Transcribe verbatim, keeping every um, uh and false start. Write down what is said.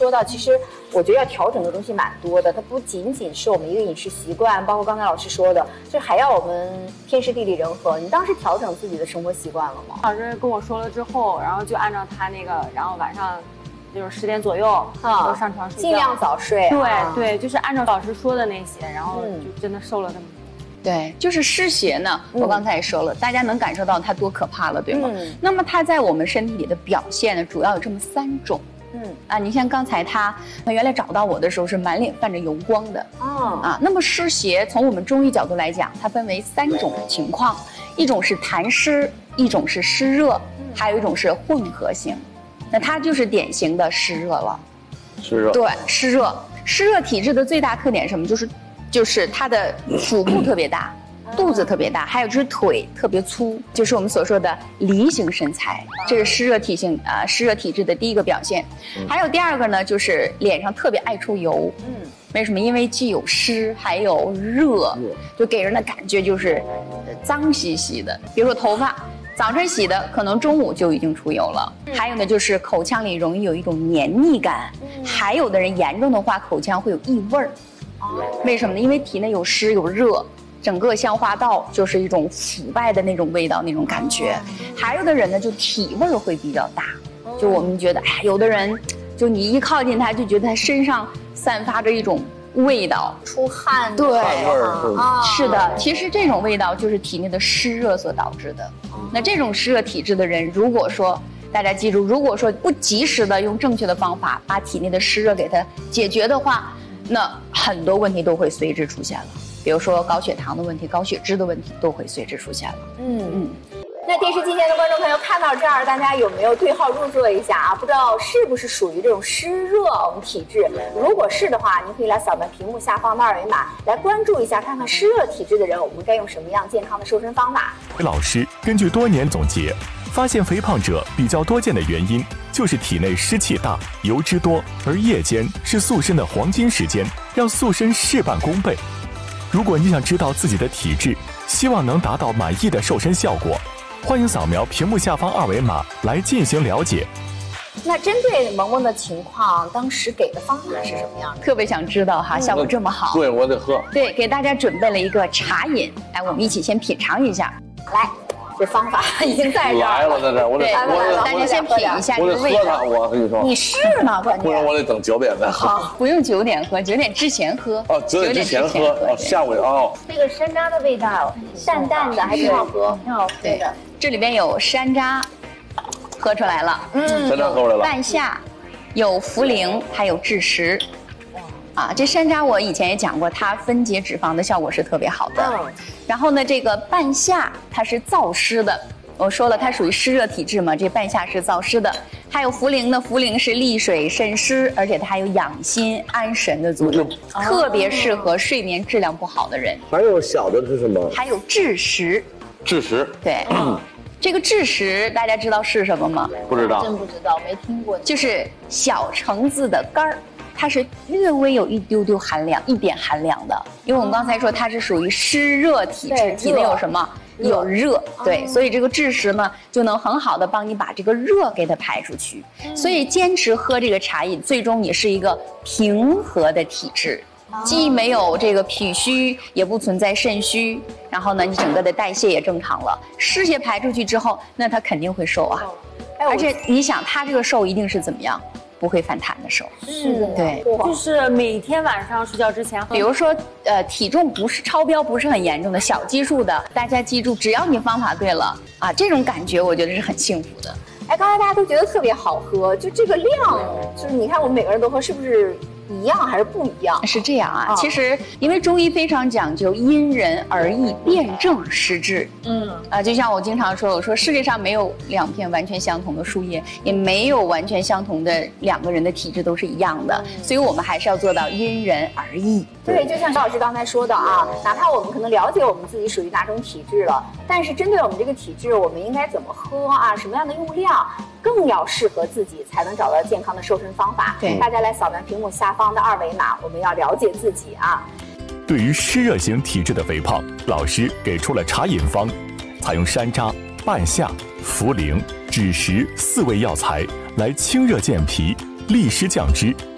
说到，其实我觉得要调整的东西蛮多的，它不仅仅是我们一个饮食习惯，包括刚才老师说的，就还要我们天时地利人和。你当时调整自己的生活习惯了吗？ 老师跟我说了之后，然后就按照他那个，然后晚上就是十点左右啊都上床睡觉， 尽量早睡。 对、 啊、 对，就是按照老师说的那些，然后就真的瘦了那么多。 对，就是湿邪呢，我刚才也说了，嗯、大家能感受到它多可怕了，对吗？ 嗯、 那么它在我们身体里的表现呢，主要有这么三种。嗯啊，你像刚才他，他原来找到我的时候是满脸泛着油光的。 哦啊，那么湿邪从我们中医角度来讲，它分为三种情况，一种是痰湿，一种是湿热，还有一种是混合型。那它就是典型的湿热了。 湿热。 对，湿热。湿热体质的最大特点是什么？就是。就是它的腹部特别大，肚子特别大，还有就是腿特别粗，就是我们所说的梨形身材，这是湿热体性啊、呃、湿热体质的第一个表现。还有第二个呢，就是脸上特别爱出油。嗯，为什么？因为既有湿还有热，就给人的感觉就是脏兮兮的。比如说头发，早晨洗的，可能中午就已经出油了。还有呢，就是口腔里容易有一种黏腻感，还有的人严重的话，口腔会有异味儿。为什么呢？因为体内有湿有热，整个消化道就是一种腐败的那种味道，那种感觉。还有的人呢，就体味会比较大，就我们觉得，哎，有的人就你一靠近他，就觉得他身上散发着一种味道， 出汗， 对， 汗味儿啊， 是的。其实这种味道就是体内的湿热所导致的。那这种湿热体质的人，如果说大家记住，如果说不及时的用正确的方法把体内的湿热给它解决的话，那很多问题都会随之出现了，比如说高血糖的问题、高血脂的问题都会随之出现了。 嗯嗯。那电视机前的观众朋友看到这儿，大家有没有对号入座一下啊？不知道是不是属于这种湿热我们体质？如果是的话，您可以来扫描屏幕下方的二维码，来关注一下，看看湿热体质的人，我们该用什么样健康的瘦身方法。 老师根据多年总结，发现肥胖者比较多见的原因就是体内湿气大、油脂多，而夜间是塑身的黄金时间，要塑身事半功倍。如果你想知道自己的体质，希望能达到满意的瘦身效果，欢迎扫描屏幕下方二维码来进行了解。 那针对萌萌的情况，当时给的方法是什么样的？ 特别想知道哈，效果这么好。 对，我得喝。 对，给大家准备了一个茶饮，来，我们一起先品尝一下。 来。这方法已经在这儿来了，在这儿，我得， 我大家先品一下这个味道。 我跟你说， 你试呢，关键。 不然我得等九点再喝。 好，不用九点喝，九点之前喝。 哦，九点之前喝，哦，下午哦。 这个山楂的味道，淡淡的，还挺好喝，挺好喝的。 这里边有山楂，喝出来了。 嗯，山楂喝出来了。 半夏，有茯苓，还有枳实。啊，这山楂我以前也讲过，它分解脂肪的效果是特别好的。嗯，然后呢，这个半夏它是燥湿的，我说了它属于湿热体质嘛，这半夏是燥湿的。还有茯苓呢，茯苓是利水渗湿，而且它还有养心安神的作用，嗯、特别适合睡眠质量不好的人。 还有小的是什么？ 还有枳实。 枳实。 对。嗯。这个枳实大家知道是什么吗？ 不知道。 真不知道，没听过。 就是小橙子的干儿。它是略微有一丢丢寒凉，一点寒凉的，因为我们刚才说它是属于湿热体质，体内有什么？有热，对，所以这个枳实呢就能很好的帮你把这个热给它排出去。所以坚持喝这个茶饮，最终也是一个平和的体质，既没有这个脾虚，也不存在肾虚，然后呢，你整个的代谢也正常了，湿邪排出去之后，那它肯定会瘦啊。而且你想，它这个瘦一定是怎么样？不会反弹的瘦， 是的， 对， 就是每天晚上睡觉之前喝。 比如说，呃，体重不是超标，不是很严重的小基数的，大家记住，只要你方法对了啊，这种感觉我觉得是很幸福的。 哎，刚才大家都觉得特别好喝，就这个量，就是你看我们每个人都喝，是不是一样还是不一样？ 是这样啊，哦、其实因为中医非常讲究因人而异，辨证施治。嗯，啊，就像我经常说，我说世界上没有两片完全相同的树叶，也没有完全相同的两个人的体质都是一样的，嗯、所以我们还是要做到因人而异。 对，就像高老师刚才说的啊，哪怕我们可能了解我们自己属于哪种体质了，但是针对我们这个体质，我们应该怎么喝啊？什么样的用量更要适合自己，才能找到健康的瘦身方法？对，大家来扫描屏幕下方的二维码，我们要了解自己啊。 对于湿热型体质的肥胖，老师给出了茶饮方，采用山楂、半夏、茯苓、枳实四味药材来清热健脾、利湿降脂，